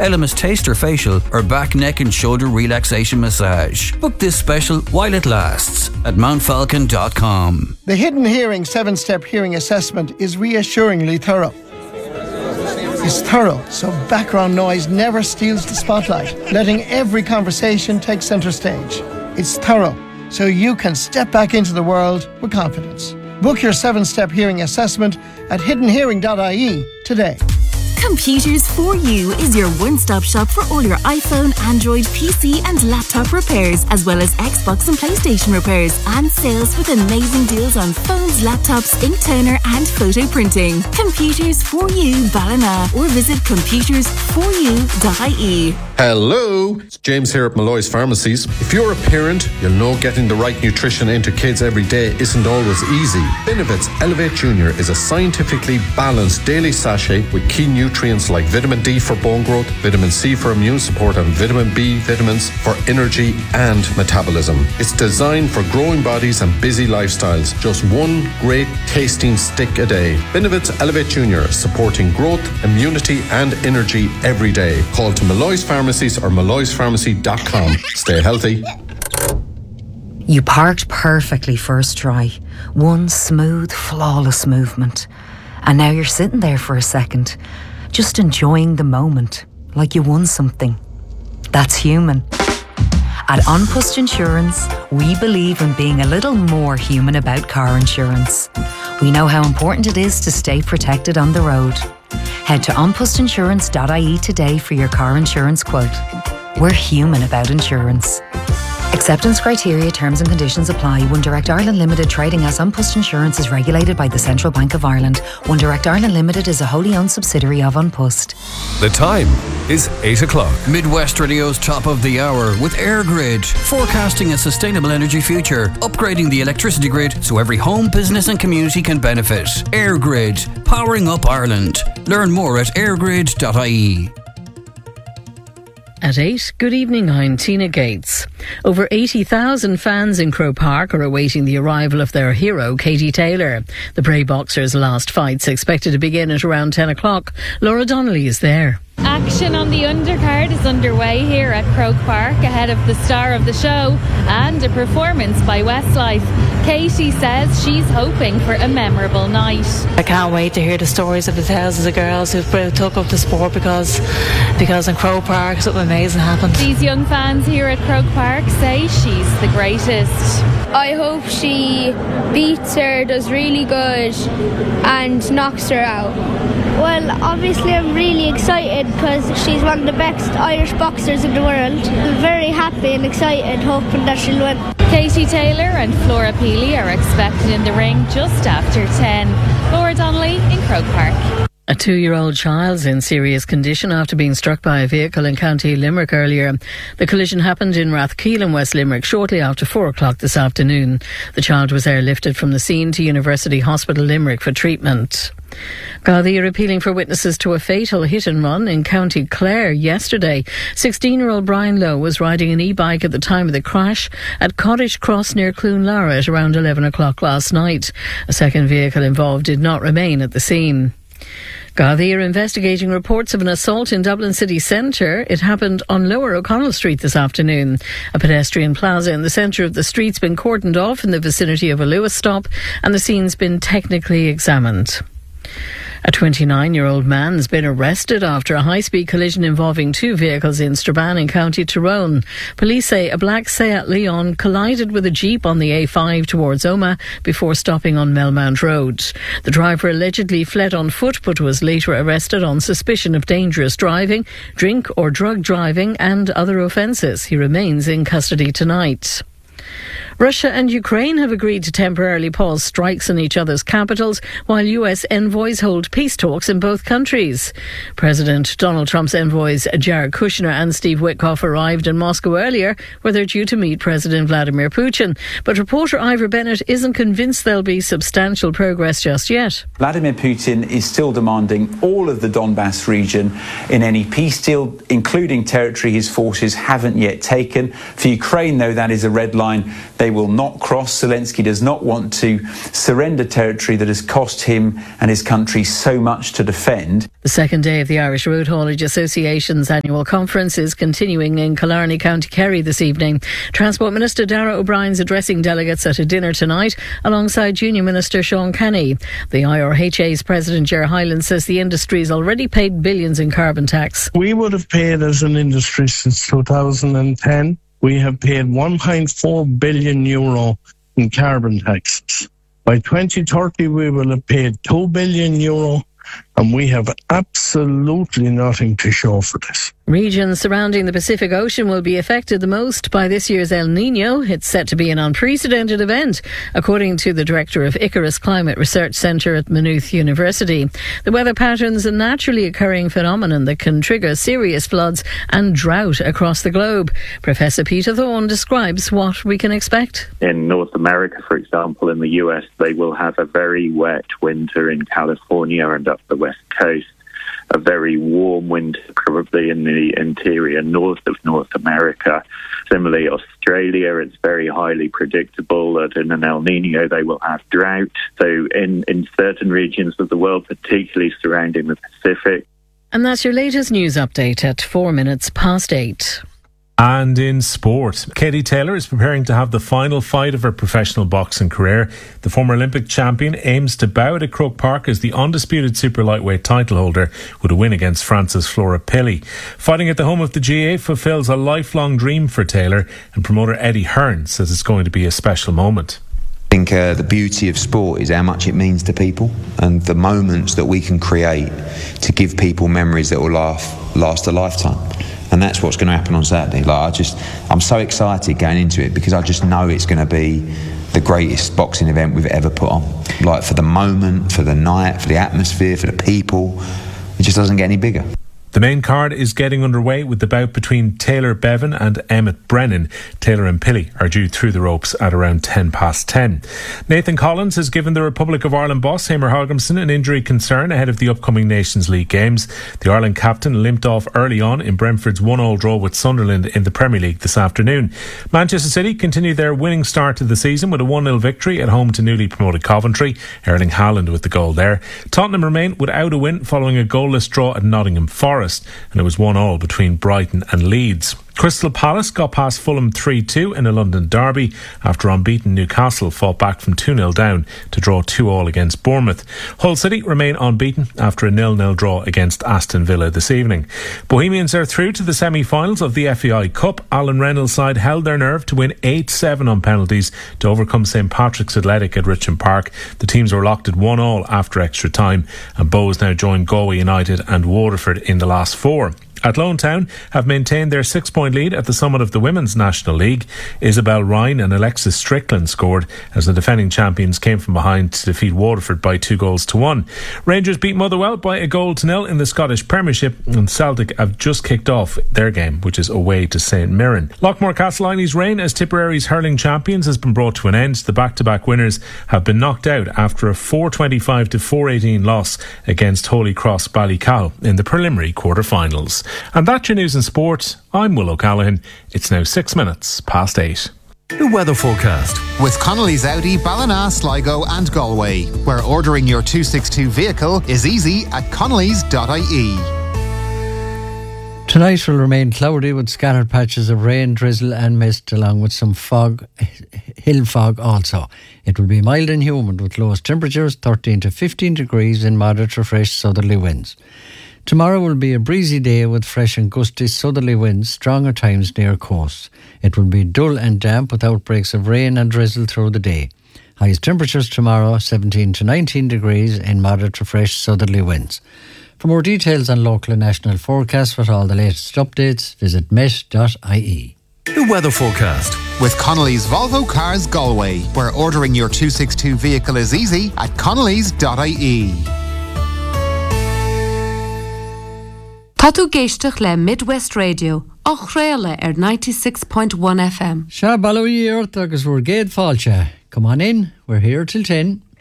Elemis Taster Facial, or back, neck and shoulder relaxation massage. Book this special while it lasts at mountfalcon.com. The Hidden Hearing 7-step hearing assessment is reassuringly thorough. It's thorough, so background noise never steals the spotlight, letting every conversation take centre stage. It's thorough, so you can step back into the world with confidence. Book your 7-step hearing assessment at hiddenhearing.ie today. Computers for You is your one-stop shop for all your iPhone, Android, PC and laptop repairs, as well as Xbox and PlayStation repairs, and sales with amazing deals on phones, laptops, ink toner and photo printing. Computers for You Ballina, or visit computersforyou.ie. Hello, it's James here at Malloy's Pharmacies. If you're a parent, you'll know getting the right nutrition into kids every day isn't always easy. Benevit's Elevate Junior is a scientifically balanced daily sachet with key nutrients like vitamin D for bone growth, vitamin C for immune support and vitamin B vitamins for energy and metabolism. It's designed for growing bodies and busy lifestyles. Just one great tasting stick a day. Benevit's Elevate Junior, supporting growth, immunity and energy every day. Call to Malloy's Pharmacies or malloyspharmacy.com. Stay healthy. You parked perfectly first try. One smooth, flawless movement. And now you're sitting there for a second, just enjoying the moment, like you won something. That's human. At An Post Insurance, we believe in being a little more human about car insurance. We know how important it is to stay protected on the road. Head to onpostinsurance.ie today for your car insurance quote. We're human about insurance. Acceptance criteria, terms and conditions apply. One Direct Ireland Limited, trading as An Post Insurance, is regulated by the Central Bank of Ireland. One Direct Ireland Limited is a wholly owned subsidiary of An Post. The time is 8 o'clock. Midwest Radio's top of the hour with EirGrid, forecasting a sustainable energy future, upgrading the electricity grid so every home, business and community can benefit. EirGrid, powering up Ireland. Learn more at eirgrid.ie. At 8, good evening, I'm Tina Gates. Over 80,000 fans in Croke Park are awaiting the arrival of their hero, Katie Taylor. The Bray Boxers' last fight's expected to begin at around 10 o'clock. Laura Donnelly is there. Action on the undercard is underway here at Croke Park ahead of the star of the show and a performance by Westlife. Katie says she's hoping for a memorable night. I can't wait to hear the stories of the thousands of girls who've took up the sport because in Croke Park something amazing happened. These young fans here at Croke Park say she's the greatest. I hope she beats her, does really good and knocks her out. Well, obviously I'm really excited because she's one of the best Irish boxers in the world. I'm very happy and excited, hoping that she'll win. Katie Taylor and Flora Peely are expected in the ring just after 10. Laura Donnelly in Croke Park. A 2-year-old child's in serious condition after being struck by a vehicle in County Limerick earlier. The collision happened in Rathkeil in West Limerick shortly after 4 o'clock this afternoon. The child was airlifted from the scene to University Hospital Limerick for treatment. Gardaí are appealing for witnesses to a fatal hit-and-run in County Clare yesterday. 16-year-old Brian Lowe was riding an e-bike at the time of the crash at Cottage Cross near Cloonlara at around 11 o'clock last night. A second vehicle involved did not remain at the scene. Gardaí are investigating reports of an assault in Dublin city centre. It happened on Lower O'Connell Street this afternoon. A pedestrian plaza in the centre of the street's been cordoned off in the vicinity of a Lewis stop, and the scene's been technically examined. A 29-year-old man's been arrested after a high-speed collision involving two vehicles in Strabane in County Tyrone. Police say a black Seat Leon collided with a Jeep on the A5 towards Omagh before stopping on Melmount Road. The driver allegedly fled on foot but was later arrested on suspicion of dangerous driving, drink or drug driving and other offences. He remains in custody tonight. Russia and Ukraine have agreed to temporarily pause strikes in each other's capitals while US envoys hold peace talks in both countries. President Donald Trump's envoys Jared Kushner and Steve Witkoff arrived in Moscow earlier, where they're due to meet President Vladimir Putin. But reporter Ivor Bennett isn't convinced there'll be substantial progress just yet. Vladimir Putin is still demanding all of the Donbass region in any peace deal, including territory his forces haven't yet taken. For Ukraine, though, that is a red line they will not cross. Zelensky does not want to surrender territory that has cost him and his country so much to defend. The second day of the Irish Road Haulage Association's annual conference is continuing in Killarney, County Kerry this evening. Transport Minister Darragh O'Brien's addressing delegates at a dinner tonight alongside Junior Minister Sean Kenny. The IRHA's President Ger Hyland says the industry has already paid billions in carbon tax. We would have paid as an industry since 2010. We have paid €1.4 billion in carbon taxes. By 2030, we will have paid €2 billion, and we have absolutely nothing to show for this. Regions surrounding the Pacific Ocean will be affected the most by this year's El Niño. It's set to be an unprecedented event, according to the director of Icarus Climate Research Centre at Maynooth University. The weather pattern's a naturally occurring phenomenon that can trigger serious floods and drought across the globe. Professor Peter Thorne describes what we can expect. In North America, for example, in the US, they will have a very wet winter in California and up the west coast. A very warm winter probably in the interior north of North America. Similarly, Australia, it's very highly predictable that in an El Niño they will have drought. So in certain regions of the world, particularly surrounding the Pacific. And that's your latest news update at 8:04. And in sport, Katie Taylor is preparing to have the final fight of her professional boxing career. The former Olympic champion aims to bow out at Croke Park as the undisputed super lightweight title holder with a win against France's Flora Pilley. Fighting at the home of the GA fulfills a lifelong dream for Taylor, and promoter Eddie Hearn says it's going to be a special moment. I think the beauty of sport is how much it means to people and the moments that we can create to give people memories that will last a lifetime. And that's what's going to happen on Saturday. I'm so excited going into it because I just know it's going to be the greatest boxing event we've ever put on. Like, for the moment, for the night, for the atmosphere, for the people, it just doesn't get any bigger. The main card is getting underway with the bout between Taylor Bevan and Emmett Brennan. Taylor and Pilley are due through the ropes at around 10:10. Nathan Collins has given the Republic of Ireland boss Hamer Hogginson an injury concern ahead of the upcoming Nations League games. The Ireland captain limped off early on in Brentford's 1-1 draw with Sunderland in the Premier League this afternoon. Manchester City continued their winning start to the season with a 1-0 victory at home to newly promoted Coventry. Erling Haaland with the goal there. Tottenham remain without a win following a goalless draw at Nottingham Forest, and it was 1-1 between Brighton and Leeds. Crystal Palace got past Fulham 3-2 in a London derby after unbeaten Newcastle fought back from 2-0 down to draw 2-2 against Bournemouth. Hull City remain unbeaten after a 0-0 draw against Aston Villa this evening. Bohemians are through to the semi-finals of the FAI Cup. Alan Reynolds' side held their nerve to win 8-7 on penalties to overcome St Patrick's Athletic at Richmond Park. The teams were locked at 1-1 after extra time, and Bohs now join Galway United and Waterford in the last four. Athlone Town have maintained their 6-point lead at the summit of the Women's National League. Isabel Ryan and Alexis Strickland scored as the defending champions came from behind to defeat Waterford by 2-1. Rangers beat Motherwell by 1-0 in the Scottish Premiership, and Celtic have just kicked off their game, which is away to St Mirren. Loughmore Castellini's reign as Tipperary's hurling champions has been brought to an end. The back-to-back winners have been knocked out after a 425-418 loss against Holy Cross Ballycal in the preliminary quarter-finals. And that's your news and sport. I'm Will O'Callaghan. It's now 8:06. The weather forecast with Connolly's Audi, Ballina, Sligo and Galway, where ordering your 262 vehicle is easy at connellys.ie. Tonight will remain cloudy with scattered patches of rain, drizzle and mist, along with some fog, hill fog also. It will be mild and humid with lowest temperatures 13 to 15 degrees in moderate to fresh southerly winds. Tomorrow will be a breezy day with fresh and gusty southerly winds, strong at times near coast. It will be dull and damp with outbreaks of rain and drizzle through the day. Highest temperatures tomorrow 17 to 19 degrees in moderate to fresh southerly winds. For more details on local and national forecasts with all the latest updates, visit met.ie. The weather forecast with Connolly's Volvo Cars Galway, where ordering your 262 vehicle is easy at connellys.ie. Tá tú géisteach le Midwest Radio, á chréile 96.1 FM. Sha ballú iart agus bhfuair géad fáilte. Come on in, we're here till 10.